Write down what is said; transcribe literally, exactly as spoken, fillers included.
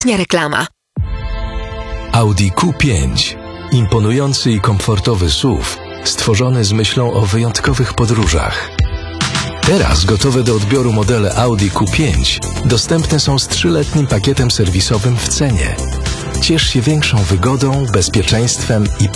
Ostatnia reklama. Audi Q pięć. Imponujący i komfortowy S U V, stworzony z myślą o wyjątkowych podróżach. Teraz gotowe do odbioru modele Audi Q pięć dostępne są z trzyletnim pakietem serwisowym w cenie. Ciesz się większą wygodą, bezpieczeństwem i